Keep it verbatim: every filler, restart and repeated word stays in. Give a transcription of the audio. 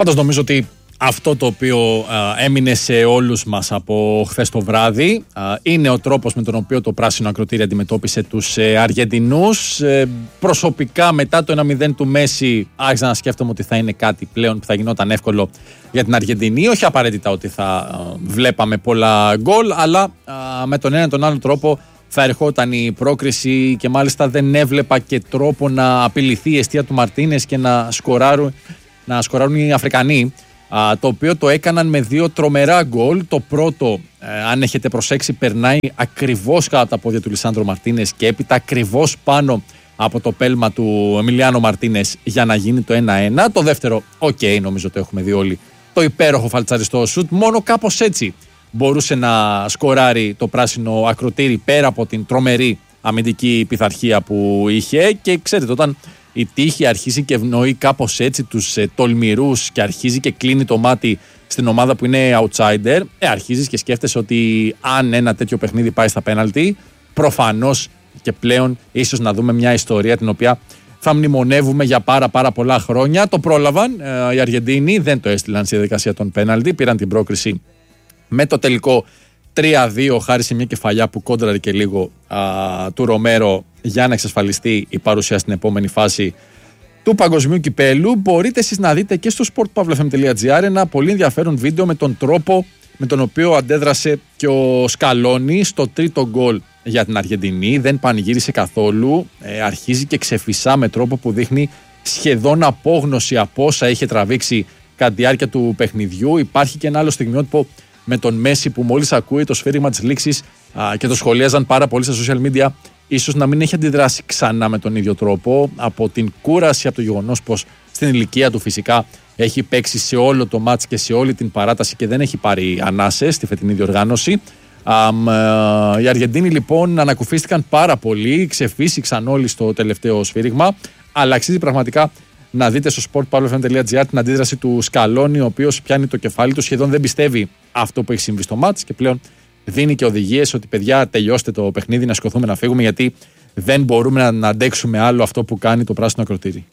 Πάντως νομίζω ότι αυτό το οποίο α, έμεινε σε όλους μας από χθες το βράδυ α, είναι ο τρόπος με τον οποίο το πράσινο ακροτήρι αντιμετώπισε τους ε, Αργεντινούς. Ε, προσωπικά μετά το ένα μηδέν του Μέση άρχισα να σκέφτομαι ότι θα είναι κάτι πλέον που θα γινόταν εύκολο για την Αργεντινή. Όχι απαραίτητα ότι θα α, βλέπαμε πολλά γκολ, αλλά α, με τον ένα τον άλλο τρόπο θα ερχόταν η πρόκριση και μάλιστα δεν έβλεπα και τρόπο να απειληθεί η αιστεία του Μαρτίνες και να σκοράρουν, να σκοράρουν οι Αφρικανοί. Uh, το οποίο το έκαναν με δύο τρομερά γκολ. Το πρώτο, ε, αν έχετε προσέξει, περνάει ακριβώς κάτω από τα πόδια του Λισάνδρο Μαρτίνες και έπειτα ακριβώς πάνω από το πέλμα του Εμιλιάνο Μαρτίνες για να γίνει το ένα ένα. Το δεύτερο, οκ, okay, νομίζω το έχουμε δει όλοι, το υπέροχο φαλτσαριστό σουτ. Μόνο κάπως έτσι μπορούσε να σκοράρει το πράσινο ακροτήρι πέρα από την τρομερή αμυντική πειθαρχία που είχε. Και ξέρετε, όταν η τύχη αρχίζει και ευνοεί κάπως έτσι τους ε, τολμηρούς και αρχίζει και κλείνει το μάτι στην ομάδα που είναι outsider, ε, αρχίζεις και σκέφτεσαι ότι αν ένα τέτοιο παιχνίδι πάει στα πέναλτι, προφανώς και πλέον ίσως να δούμε μια ιστορία την οποία θα μνημονεύουμε για πάρα πάρα πολλά χρόνια. Το πρόλαβαν ε, οι Αργεντίνοι, δεν το έστειλαν στη διαδικασία των πέναλτι, πήραν την πρόκριση με το τελικό τρία δύο χάρη σε μια κεφαλιά που κόντραρε και λίγο α, του Ρομέρο για να εξασφαλιστεί η παρουσία στην επόμενη φάση του Παγκοσμίου Κυπέλου. Μπορείτε εσείς να δείτε και στο σπορτ παύλα εφ εμ τελεία τζι άρ ένα πολύ ενδιαφέρον βίντεο με τον τρόπο με τον οποίο αντέδρασε και ο Σκαλόνι στο τρίτο γκολ για την Αργεντινή. Δεν πανηγύρισε καθόλου, ε, αρχίζει και ξεφυσά με τρόπο που δείχνει σχεδόν απόγνωση από όσα είχε τραβήξει κατά τη διάρκεια του παιχνιδιού. Υπάρχει και ένα άλλο στιγμιότυπο με τον Μέση που μόλις ακούει το σφύριγμα της λήξης α, και το σχολίαζαν πάρα πολύ στα social media, ίσως να μην έχει αντιδράσει ξανά με τον ίδιο τρόπο από την κούραση, από το γεγονός πως στην ηλικία του φυσικά έχει παίξει σε όλο το μάτς και σε όλη την παράταση και δεν έχει πάρει ανάσες στη φετινή διοργάνωση. Α, α, οι Αργεντίνοι λοιπόν ανακουφίστηκαν πάρα πολύ, ξεφύσηξαν όλοι στο τελευταίο σφύριγμα, αλλά αξίζει πραγματικά να δείτε στο σπορτ παύλα εφ εμ τελεία τζι άρ την αντίδραση του Σκαλόνι, ο οποίος πιάνει το κεφάλι του, σχεδόν δεν πιστεύει αυτό που έχει συμβεί στο μάτς και πλέον δίνει και οδηγίες ότι παιδιά τελειώστε το παιχνίδι, να σηκωθούμε να φύγουμε γιατί δεν μπορούμε να, να αντέξουμε άλλο αυτό που κάνει το πράσινο ακροτήρι.